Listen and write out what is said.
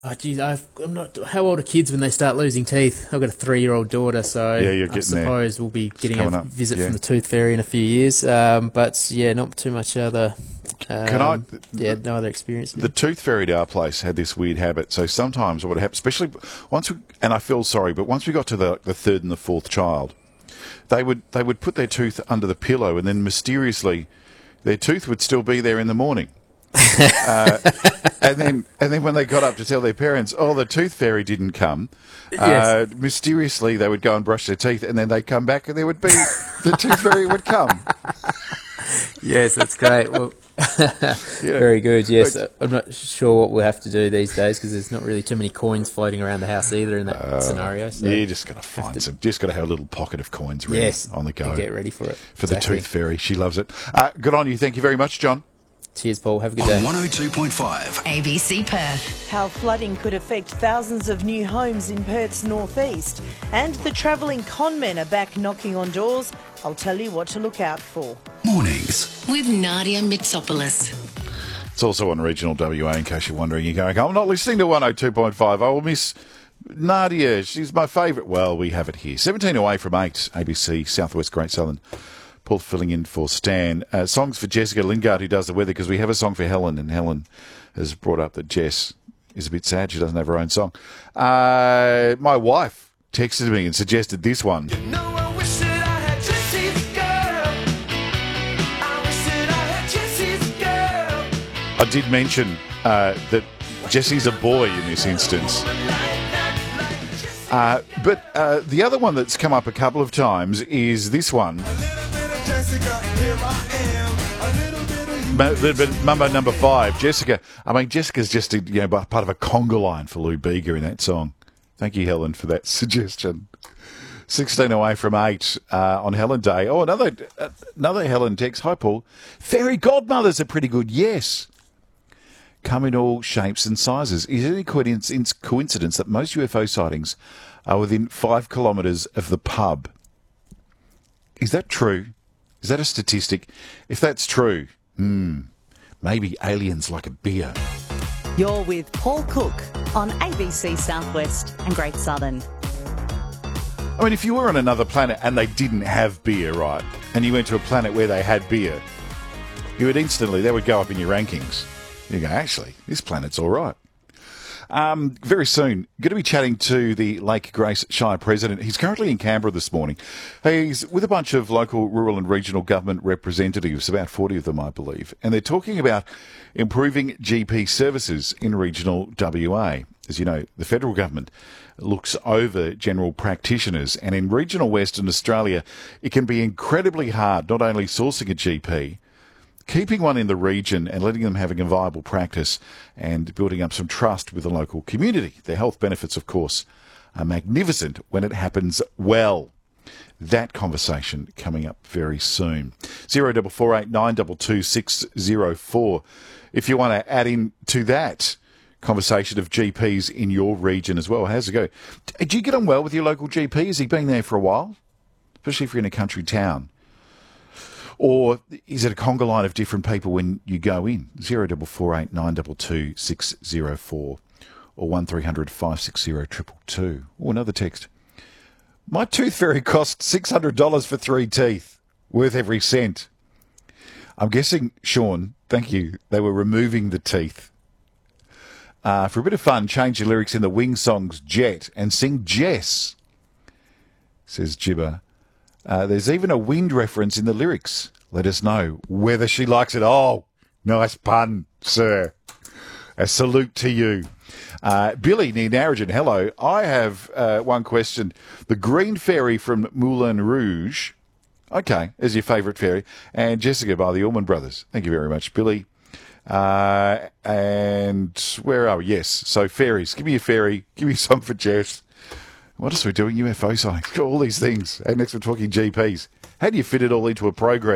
Oh, geez, I'm not. How old are kids when they start losing teeth? I've got a 3-year-old daughter, so Yeah, you're I getting there. suppose we'll be It's getting a coming up. visit Yeah. from the tooth fairy in a few years. But yeah, not too much other. Can I? Yeah, no other experience. The tooth fairy at our place had this weird habit. So sometimes what would happen, especially and I feel sorry, but once we got to the third and the fourth child, they would put their tooth under the pillow, and then mysteriously, their tooth would still be there in the morning. uh, and then when they got up to tell their parents, oh, the tooth fairy didn't come, Yes. mysteriously they would go and brush their teeth, and then they'd come back, and there would be the tooth fairy would come. Yes, that's great. Well, Yeah. very good. Yes, But, I'm not sure what we'll have to do these days because there's not really too many coins floating around the house either in that scenario. So yeah, you just got to find some. Just got to have a little pocket of coins ready yes, on the go. get ready for it. For the Exactly. tooth fairy. She loves it. Good on you. Thank you very much, John. Cheers, Paul. Have a good On day. 102.5. ABC Perth. How flooding could affect thousands of new homes in Perth's northeast. And the travelling conmen are back knocking on doors. I'll tell you what to look out for. Mornings. With Nadia Mitsopoulos. It's also on Regional WA, in case you're wondering. You're going, I'm not listening to 102.5. I will miss Nadia. She's my favourite. Well, we have it here. 17 away from 8, ABC, Southwest Great Southern. Paul filling in for Stan. Songs for Jessica Lingard, who does the weather, because we have a song for Helen, and Helen has brought up that Jess is a bit sad she doesn't have her own song. My wife texted me and suggested this one. I did mention that Jesse's a boy in this instance. But the other one that's come up a couple of times is this one. Mambo number 5, Jessica. I mean, Jessica's just part of a conga line for Lou Bega in that song. Thank you, Helen, for that suggestion. 16 away from 8 on Helen Day. Oh, another Helen text. Hi, Paul. Fairy godmothers are pretty good, yes. Come in all shapes and sizes. Is it any coincidence that most UFO sightings are within 5 kilometres of the pub? Is that true? Is that a statistic? If that's true, maybe aliens like a beer. You're with Paul Cook on ABC Southwest and Great Southern. I mean, if you were on another planet and they didn't have beer, right, and you went to a planet where they had beer, that would go up in your rankings. You go, actually, this planet's all right. Very soon, going to be chatting to the Lake Grace Shire President. He's currently in Canberra this morning. He's with a bunch of local, rural and regional government representatives, about 40 of them, I believe, and they're talking about improving GP services in regional WA. As you know, the federal government looks over general practitioners, and in regional Western Australia, it can be incredibly hard not only sourcing a GP, keeping one in the region and letting them having a viable practice and building up some trust with the local community. Their health benefits, of course, are magnificent when it happens well. That conversation coming up very soon. 0448 922 604 if you want to add in to that conversation of GPs in your region as well. How's it go? Do you get on well with your local GP? Has he been there for a while? Especially if you're in a country town. Or is it a conga line of different people when you go in? 0448 922 604 or 1300 560 222. Oh, another text. My tooth fairy cost $600 for 3 teeth, worth every cent. I'm guessing, Sean, thank you, they were removing the teeth. For a bit of fun, change your lyrics in the Wing Songs Jet and sing Jess, says Jibber. There's even a wind reference in the lyrics. Let us know whether she likes it. Oh, nice pun, sir. A salute to you. Billy near Narrogin, hello. I have one question. The green fairy from Moulin Rouge. Okay, is your favourite fairy. And Jessica by the Allman Brothers. Thank you very much, Billy. And where are we? Yes, so fairies. Give me a fairy. Give me a song for Jess. What else are we doing? UFO sightings. All these things. And next we're talking GPs. How do you fit it all into a program?